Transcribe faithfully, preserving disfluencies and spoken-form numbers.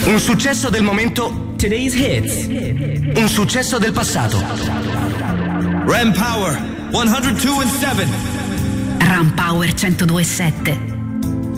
Un successo del momento, Today's Hits. Un successo del passato. Ram Power centodue e sette. Ram Power centodue e sette.